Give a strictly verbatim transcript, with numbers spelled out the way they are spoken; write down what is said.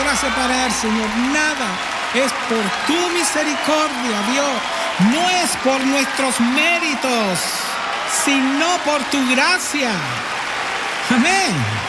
podrá separar, Señor. Nada. Es por tu misericordia, Dios. No es por nuestros méritos, sino por tu gracia. Amén.